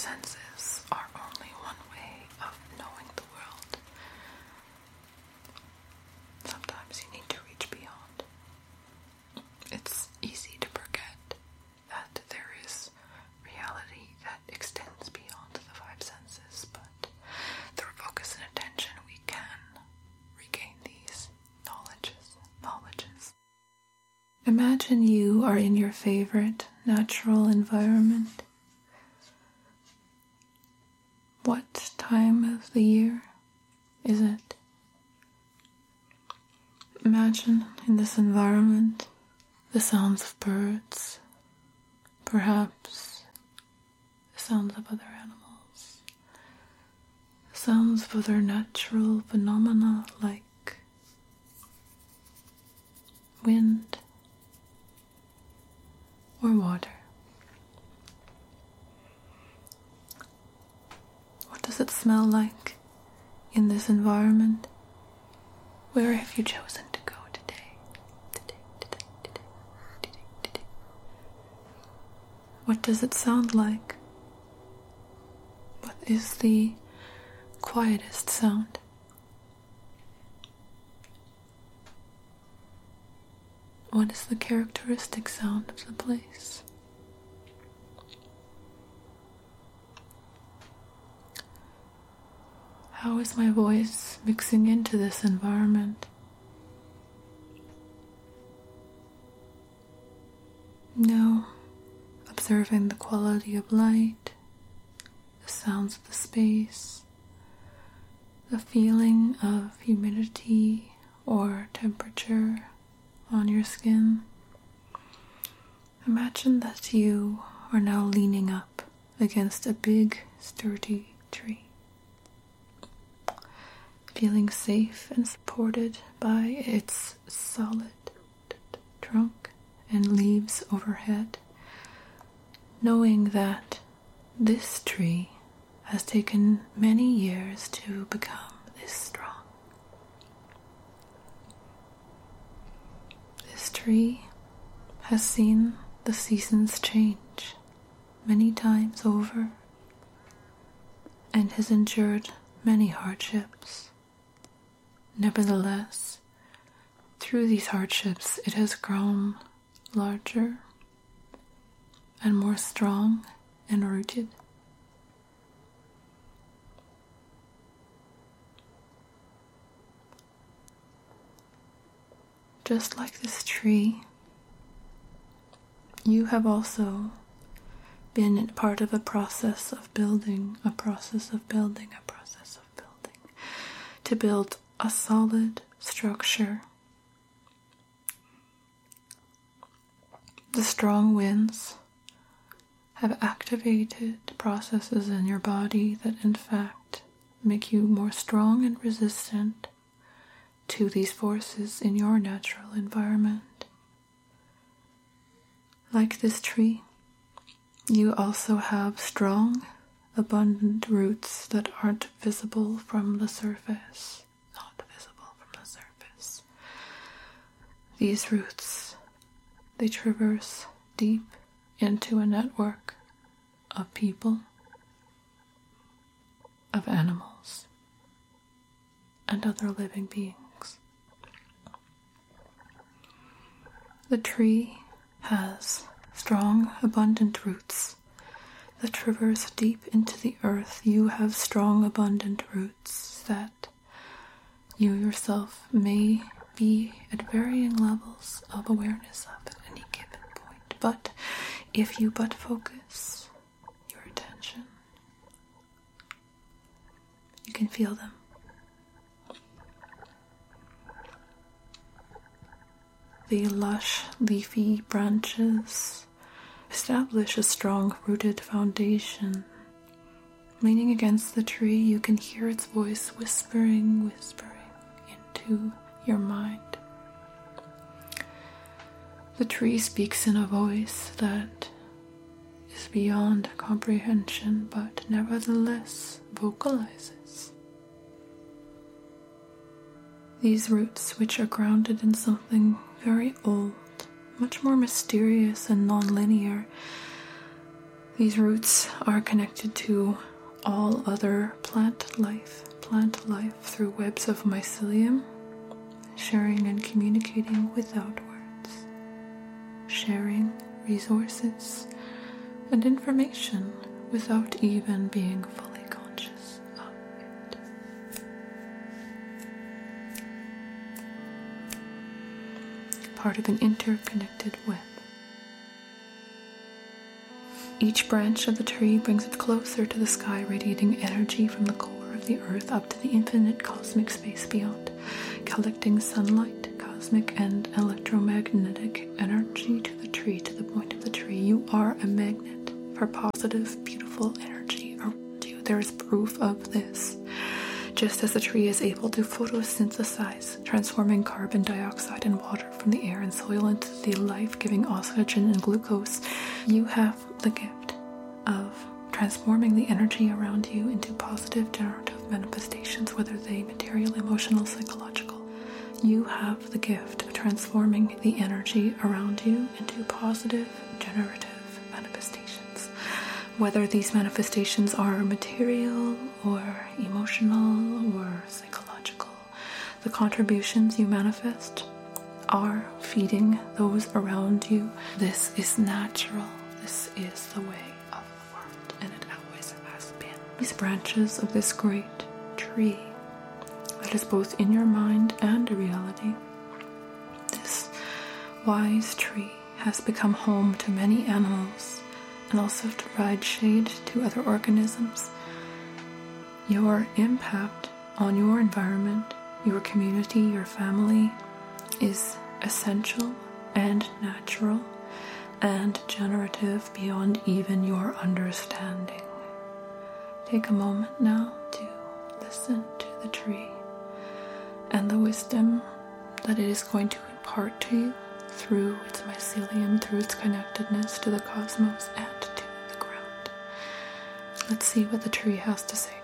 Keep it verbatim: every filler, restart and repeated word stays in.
senses are only one way of knowing the world. Sometimes you need to reach beyond. It's easy to forget that there is reality that extends beyond the five senses, but through focus and attention we can regain these knowledges, knowledges. Imagine you are in your favorite natural environment. What time of the year is it? Imagine in this environment the sounds of birds, perhaps the sounds of other animals, the sounds of other natural phenomena like wind or water. What does it smell like in this environment? Where have you chosen to go today? Today, today, today, today, today. What does it sound like? What is the quietest sound? What is the characteristic sound of the place? How is my voice mixing into this environment? Now, observing the quality of light, the sounds of the space, the feeling of humidity or temperature on your skin. Imagine that you are now leaning up against a big, sturdy tree, feeling safe and supported by its solid trunk and leaves overhead, knowing that this tree has taken many years to become this strong. This tree has seen the seasons change many times over and has endured many hardships. Nevertheless, through these hardships, it has grown larger and more strong and rooted. Just like this tree, you have also been part of a process of building, a process of building, a process of building, to build a solid structure. The strong winds have activated processes in your body that in fact make you more strong and resistant to these forces in your natural environment. Like this tree, you also have strong, abundant roots that aren't visible from the surface. Not visible from the surface. These roots, they traverse deep into a network of people, of animals, and other living beings. The tree has strong, abundant roots that traverse deep into the earth. You have strong, abundant roots that you yourself may be at varying levels of awareness of at any given point. But if you but focus your attention, you can feel them. The lush, leafy branches establish a strong rooted foundation. Leaning against the tree, you can hear its voice whispering, whispering into your mind. The tree speaks in a voice that is beyond comprehension, but nevertheless vocalizes. These roots, which are grounded in something very old, much more mysterious and non-linear, These roots are connected to all other plant life, plant life through webs of mycelium, sharing and communicating without words, sharing resources and information without even being fully conscious of it. Part of an interconnected web. Each branch of the tree brings it closer to the sky, radiating energy from the core of the earth up to the infinite cosmic space beyond, collecting sunlight, cosmic and electromagnetic energy to the tree, to the point of the tree. You are a magnet for positive, beautiful energy around you. There is proof of this. Just as the tree is able to photosynthesize, transforming carbon dioxide and water from the air and soil into the life-giving oxygen and glucose, you have the gift of transforming the energy around you into positive, generative manifestations, whether they material, emotional, psychological. You have the gift of transforming the energy around you into positive, generative manifestations. Whether these manifestations are material or emotional or psychological, the contributions you manifest are feeding those around you. This is natural. This is the way of the world, and it always has been. These branches of this great tree that is both in your mind and a reality, this wise tree has become home to many animals and also to provide shade to other organisms. Your impact on your environment, your community, your family is essential and natural and generative beyond even your understanding. Take a moment now to listen to the tree and the wisdom that it is going to impart to you through its mycelium, through its connectedness to the cosmos and to the ground. Let's see what the tree has to say.